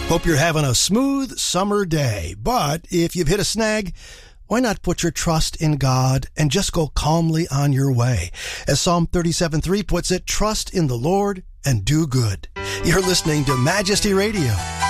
Hope you're having a smooth summer day. But if you've hit a snag, why not put your trust in God and just go calmly on your way? As Psalm 37:3 puts it, trust in the Lord and do good. You're listening to Majesty Radio.